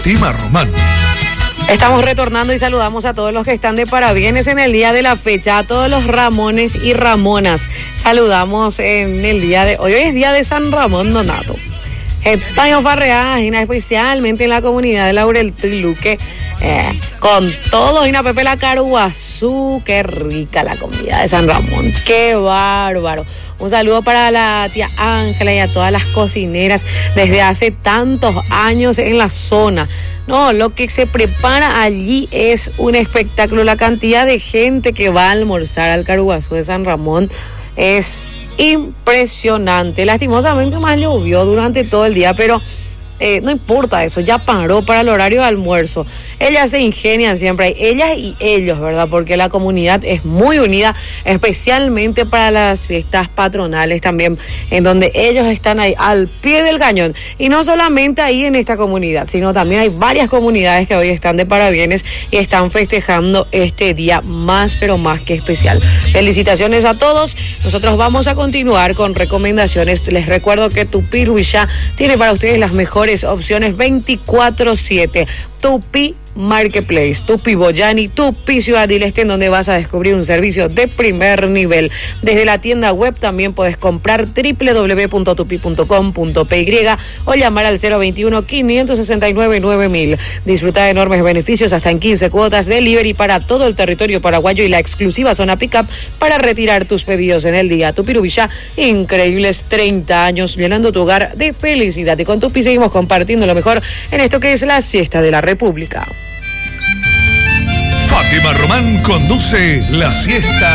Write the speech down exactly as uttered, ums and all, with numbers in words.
Fátima Román. Estamos retornando y saludamos a todos los que están de parabienes en el día de la fecha, a todos los Ramones y Ramonas. Saludamos en el día de hoy. Hoy es día de San Ramón Donato. Estamos farreágina, especialmente en la comunidad de Laurel Luque, eh, con todo, y una Pepe la Caruazú. Qué rica la comida de San Ramón, qué bárbaro. Un saludo para la tía Ángela y a todas las cocineras desde hace tantos años en la zona. No, lo que se prepara allí es un espectáculo. La cantidad de gente que va a almorzar al Caruazú de San Ramón es impresionante. Lastimosamente más llovió durante todo el día, pero eh, no importa eso, ya paró para el horario de almuerzo. Ellas se ingenian siempre, ellas y ellos, ¿verdad? Porque la comunidad es muy unida, especialmente para las fiestas patronales también, en donde ellos están ahí al pie del cañón. Y no solamente ahí en esta comunidad, sino también hay varias comunidades que hoy están de parabienes y están festejando este día más, pero más que especial. Felicitaciones a todos. Nosotros vamos a continuar con recomendaciones. Les recuerdo que Tupi Ruishá tiene para ustedes las mejores opciones veinticuatro siete. Tupi Marketplace, Tupi Boyani, Tupi Ciudad del Este, en donde vas a descubrir un servicio de primer nivel. Desde la tienda web también puedes comprar doble u doble u doble u punto tupi punto com punto pe y o llamar al cero veintiuno, quinientos sesenta y nueve, nueve mil. Disfruta de enormes beneficios hasta en quince cuotas de delivery para todo el territorio paraguayo y la exclusiva zona pickup para retirar tus pedidos en el día. Tupi Ruishá, increíbles treinta años llenando tu hogar de felicidad. Y con Tupi seguimos compartiendo lo mejor en esto que es la siesta de la República. Fátima Román conduce La Siesta